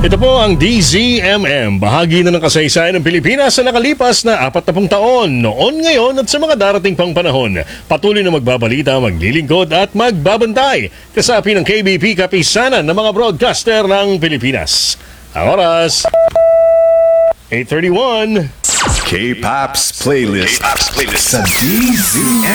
Ito po ang DZMM, bahagi na ng kasaysayan ng Pilipinas sa nakalipas na 40 taon, noon, ngayon at sa mga darating pang panahon. Patuloy na magbabalita, maglilingkod at magbabantay. Kasapi ng KBP kapisanan ng mga broadcaster ng Pilipinas. Ang oras, 8:31. K-Pop's playlist sa DZMM.